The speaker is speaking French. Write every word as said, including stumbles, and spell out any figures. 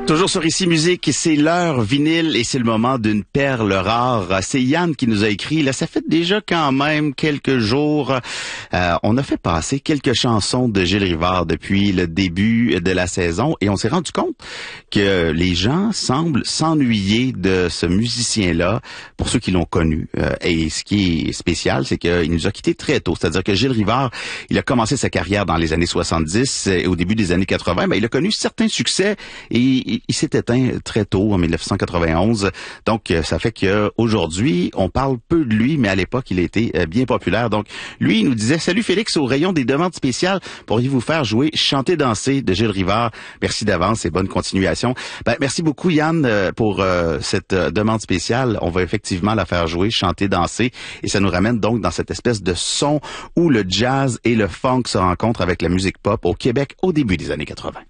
Toujours sur Ici Musique, c'est l'heure vinyle et c'est le moment d'une perle rare. C'est Yann qui nous a écrit. Là, ça fait déjà quand même quelques jours. Euh, on a fait passer quelques chansons de Gilles Rivard depuis le début de la saison et on s'est rendu compte que les gens semblent s'ennuyer de ce musicien-là pour ceux qui l'ont connu. Euh, et ce qui est spécial, c'est qu'il nous a quittés très tôt. C'est-à-dire que Gilles Rivard, il a commencé sa carrière dans les années soixante-dix et au début des années quatre-vingts. Ben, il a connu certains succès et il s'est éteint très tôt, en mille neuf cent quatre-vingt-onze. Donc, ça fait qu'aujourd'hui, on parle peu de lui, mais à l'époque, il était bien populaire. Donc, lui, il nous disait « Salut Félix, au rayon des demandes spéciales, pourriez-vous faire jouer Chanter, danser de Gilles Rivard? » Merci d'avance et bonne continuation. Ben, merci beaucoup, Yann, pour euh, cette euh, demande spéciale. On va effectivement la faire jouer, Chanter, danser. Et ça nous ramène donc dans cette espèce de son où le jazz et le funk se rencontrent avec la musique pop au Québec au début des années quatre-vingts.